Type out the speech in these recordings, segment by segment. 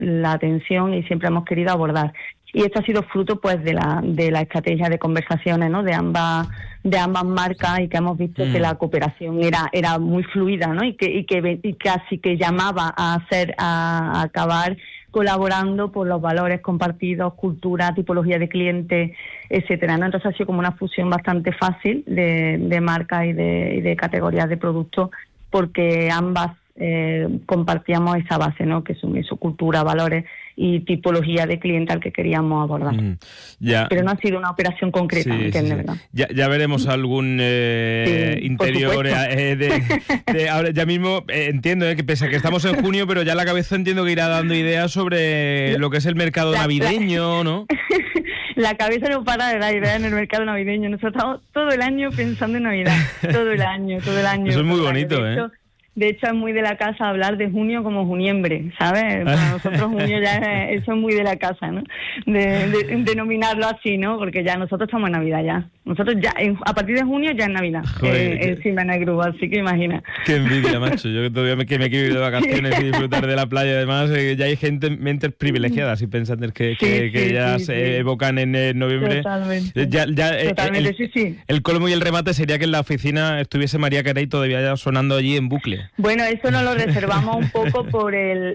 la atención y siempre hemos querido abordar. Y esto ha sido fruto pues de la estrategia de conversaciones, ¿no? de ambas marcas, y que hemos visto que la cooperación era muy fluida, ¿no? y casi que llamaba a acabar colaborando por los valores compartidos, cultura, tipología de cliente, etcétera, ¿no? Entonces ha sido como una fusión bastante fácil de marcas y de categorías de productos, porque ambas compartíamos esa base, ¿no? Que son su cultura, valores y tipología de cliente al que queríamos abordar. Ya. Pero no ha sido una operación concreta, ¿me entiendes? ¿Verdad? Ya veremos algún interior ahora ya mismo entiendo que pese a que estamos en junio, pero ya la cabeza entiendo que irá dando ideas sobre lo que es el mercado navideño, ¿no? La cabeza no para de dar ideas en el mercado navideño. Nosotros estamos todo el año pensando en Navidad, todo el año. Eso es muy bonito, De hecho, es muy de la casa hablar de junio como juniembre, ¿sabes? Para nosotros junio eso es muy de la casa, ¿no? De denominarlo así, ¿no? Porque ya nosotros estamos en Navidad ya. Nosotros ya, a partir de junio ya es Navidad. Encima en el grupo, así que imagina. Qué envidia, macho. Yo todavía me quiero ir de vacaciones y disfrutar de la playa. Además, ya hay mentes privilegiadas y pensantes que ya se evocan en noviembre. Totalmente. Totalmente, sí. El colmo y el remate sería que en la oficina estuviese María Carey todavía ya sonando allí en bucle. Bueno, eso nos lo reservamos un poco por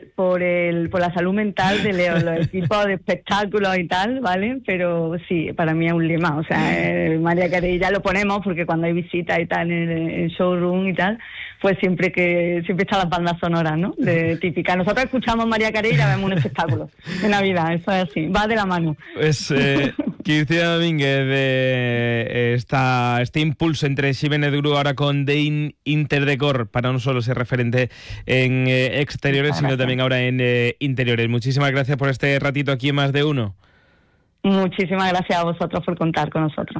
la salud mental de los equipos de espectáculos y tal, ¿vale? Pero sí, para mí es un lema, o sea, María Carey ya lo ponemos porque cuando hay visitas y tal en showroom y tal, pues siempre están las bandas sonoras, ¿no? De típica. Nosotros escuchamos María Carey y ya vemos un espectáculo de Navidad, eso es así, va de la mano. Pues Cristina Domínguez, de este impulso entre Ximénez Group ahora con The Interdecor, para no solo ser referente en exteriores, sino también ahora en interiores. Muchísimas gracias por este ratito aquí en Más de Uno. Muchísimas gracias a vosotros por contar con nosotros.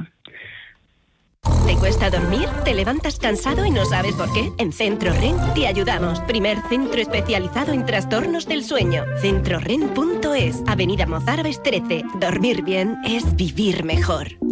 ¿Te cuesta dormir? ¿Te levantas cansado y no sabes por qué? En Centro REN te ayudamos. Primer centro especializado en trastornos del sueño. CentroREN.es, Avenida Mozárabes 13. Dormir bien es vivir mejor.